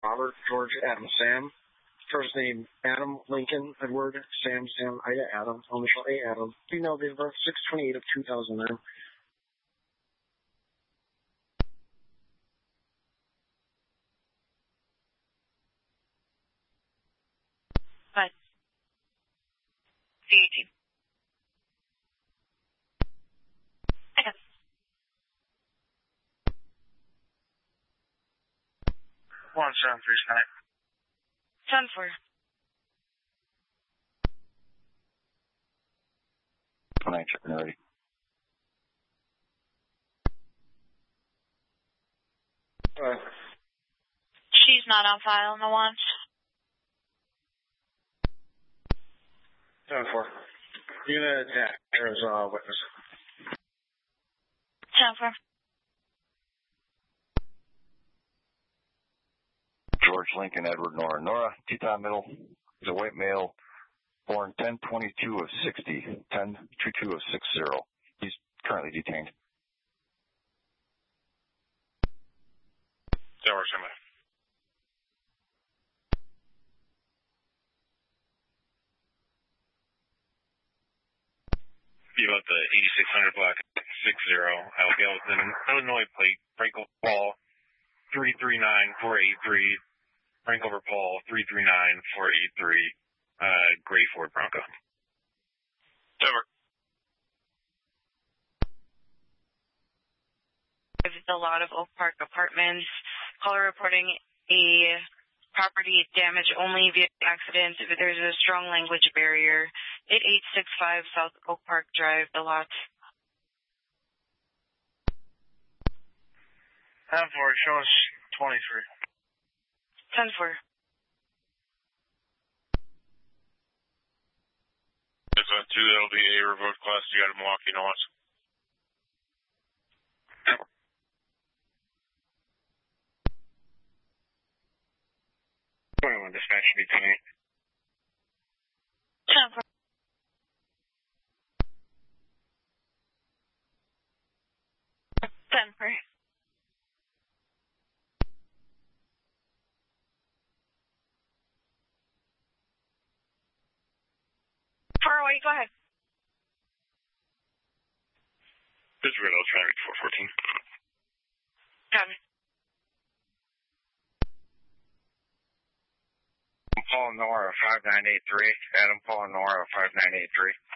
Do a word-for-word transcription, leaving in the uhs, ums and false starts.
Robert, George, Adam, Sam. First name, Adam, Lincoln, Edward, Sam, Sam, Ida, Adam, initial A, Adam. Female, date of birth, six twenty-eight of two thousand nine. Bye. C eighteen. One seven three nine. Ten four. Nine checking already. Uh, She's not on file, no one. ten four. Unit attack. There's a witness. Ten four. George, Lincoln, Edward, Nora. Nora, Teton Middle, is a white male, born ten twenty-two of sixty, ten twenty-two of sixty. He's currently detained. That works for me. Be about the eighty-six hundred block six zero. I'll be out with an Illinois plate, Frankel Paul, three three nine four eight three. Frankover Paul, three three nine four eight three, uh, Gray Ford Bronco. Over. The lot of Oak Park Apartments. Caller reporting a property damage only via accident. If there's a strong language barrier. eighty-eight sixty-five South Oak Park Drive, the lot. ten four, show us twenty-three. ten four. If a two, that'll be a revoked class two out of Milwaukee, North. twenty-one dispatch should be twenty. ten four. ten four. four oh eight, go ahead. This is Riddle, trying to reach four fourteen. Copy. Paul Nora, five nine eight three. Adam Paul Nora, five nine eight three.